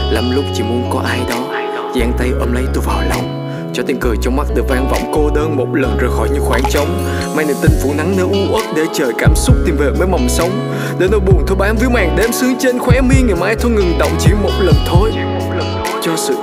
Lắm lúc chỉ muốn có ai đó giang tay ôm lấy tôi vào lòng, cho tiếng cười trong mắt được vang vọng cô đơn một lần rời khỏi những khoảng trống. Mang niềm tin phủ nắng nơi u uất để chờ cảm xúc tìm về mới mầm sống. Để nỗi buồn thôi bám víu màn đêm sương trên khóe mi, ngày mai thôi ngừng động chỉ một lần thôi. Cho sự